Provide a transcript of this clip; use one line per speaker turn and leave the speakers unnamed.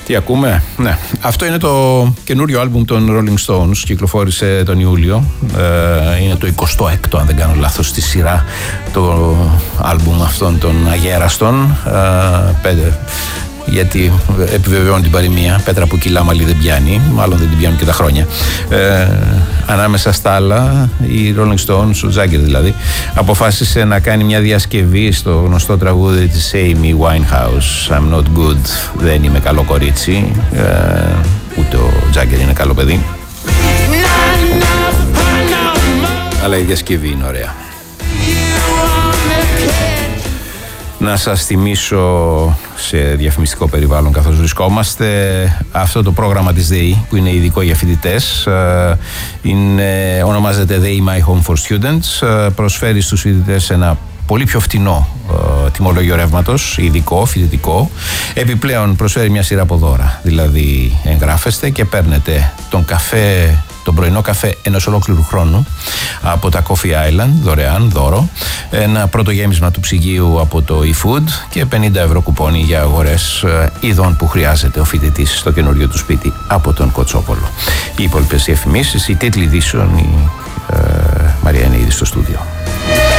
Τι ακούμε? Ναι. Αυτό είναι το καινούριο άλμπουμ των Rolling Stones. Κυκλοφόρησε τον Ιούλιο. Είναι το 26ο, αν δεν κάνω λάθος, στη σειρά το άλμπουμ αυτών των αγέραστων. 5. Γιατί επιβεβαιώνει την παροιμία, πέτρα που κυλά μαλλί δεν πιάνει, μάλλον δεν την πιάνουν και τα χρόνια. Ανάμεσα στα άλλα, οι Rolling Stones, ο Jagger δηλαδή, αποφάσισε να κάνει μια διασκευή στο γνωστό τραγούδι της Amy Winehouse, I'm not good, δεν είμαι καλό κορίτσι, ούτε ο Jagger είναι καλό παιδί, αλλά η διασκευή είναι ωραία. Να σας θυμίσω σε διαφημιστικό περιβάλλον καθώς βρισκόμαστε αυτό το πρόγραμμα της ΔΕΗ που είναι ειδικό για φοιτητές, ονομάζεται ΔΕΗ My Home for Students, προσφέρει στους φοιτητές ένα πολύ πιο φτηνό τιμολόγιο ρεύματος, ειδικό, φοιτητικό. Επιπλέον προσφέρει μια σειρά από δώρα, δηλαδή εγγράφεστε και παίρνετε τον πρωινό καφέ ενός ολόκληρου χρόνου από τα Coffee Island, δωρεάν, δώρο, ένα πρώτο γέμισμα του ψυγείου από το eFood και 50 ευρώ κουπόνι για αγορές ειδών που χρειάζεται ο φοιτητής στο καινούριο του σπίτι από τον Κοτσόπολο. Οι υπόλοιπες διαφημίσεις, οι τίτλοι ειδήσεων, η Μαρία είναι ήδη στο στούντιο.